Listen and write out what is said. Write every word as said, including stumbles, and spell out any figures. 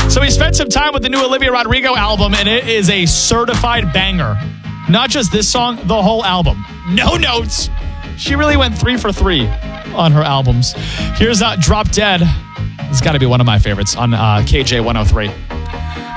So we spent some time with the new Olivia Rodrigo album, and it is a certified banger. Not just this song, the whole album. No notes. She really went three for three on her albums. Here's uh, Drop Dead. It's got to be one of my favorites on uh, K J one oh three.